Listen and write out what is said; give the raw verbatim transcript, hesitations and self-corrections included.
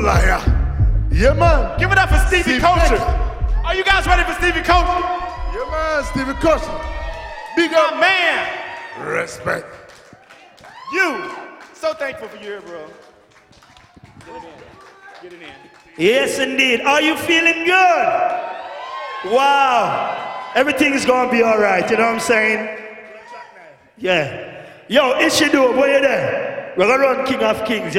Liar. Yeah, man. Give it up for Stevie Steve Culture. Beck. Are you guys ready for Stevie Culture? Yeah, man. Stevie Culture. Big My up. man. Respect. You. So thankful for you here, bro. Get it in. Get it in. Yes, indeed. Are you feeling good? Wow. Everything is going to be all right. You know what I'm saying? Yeah. Yo, Ishidu, where you there? We're going to run King of Kings.